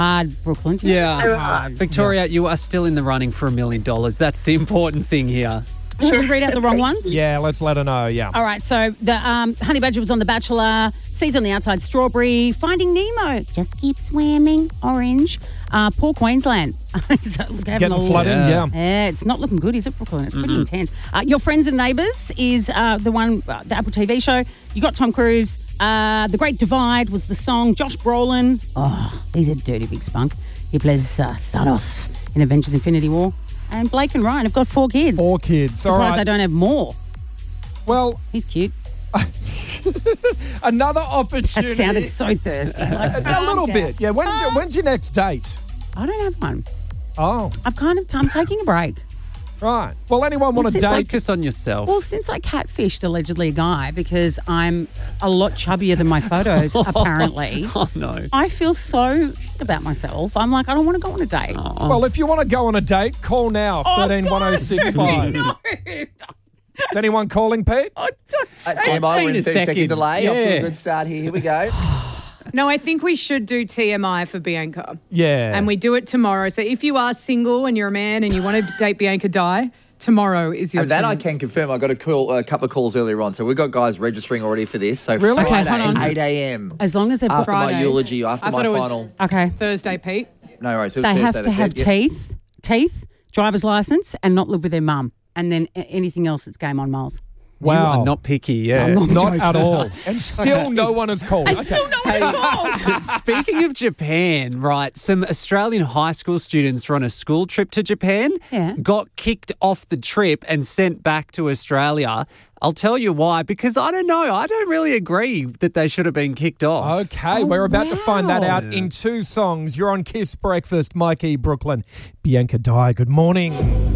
Hard, Brooklyn. Yeah. Victoria, you are still in the running for $1 million. That's the important thing here. Should we read out the wrong ones? Yeah, let's let her know, yeah. All right, so the honey badger was on The Bachelor, Seeds on the Outside, Strawberry, Finding Nemo, Just Keep Swimming, Orange, Poor Queensland. Getting flooded, yeah. Yeah, it's not looking good, is it, Brooklyn? It's pretty intense. Your Friends and Neighbours is the one, the Apple TV show. You got Tom Cruise. The Great Divide was the song. Josh Brolin. Oh, he's a dirty big spunk. He plays Thanos in Avengers Infinity War. And Blake and Ryan have got 4 kids. 4 kids. All Surprised right. I don't have more. Well, He's cute. another opportunity. That sounded so thirsty. Like, A little bit. Yeah, when's your next date? I don't have one. Oh, I'm taking a break. right. Well, anyone want to since date? Focus on yourself. Well, since I catfished allegedly a guy because I'm a lot chubbier than my photos, apparently. Oh, no. I feel so shit about myself. I'm like, I don't want to go on a date. Well, if you want to go on a date, call now, 131065. No. Is anyone calling, Pete? Oh, don't say It's TMI, been we're in a 30-second second. delay. Off to Yeah. a good start here. Here we go. No, I think we should do TMI for Bianca. Yeah. And we do it tomorrow. So if you are single and you're a man and you want to date Bianca Dye, tomorrow is your And that I chance. can confirm. I got a couple of calls earlier on. So we've got guys registering already for this. So Really? Friday, Okay, hold on. 8 a.m. As long as they've got... After my Friday. eulogy, after I my thought it was- final. Okay. Thursday, Pete. No worries. It was They have Thursday, to have they said. teeth, driver's license, and not live with their mum. And then anything else, it's game on, Miles. Wow. You are not picky, yeah. Not at all. And still no one has called. And still no one's called. Speaking of Japan, right, some Australian high school students were on a school trip to Japan, Yeah. got kicked off the trip and sent back to Australia. I'll tell you why, because I don't know. I don't really agree that they should have been kicked off. Okay, we're about to find that wow. out in 2 songs. You're on Kiss Breakfast, Mikey, Brooklyn. Bianca Dye, good morning.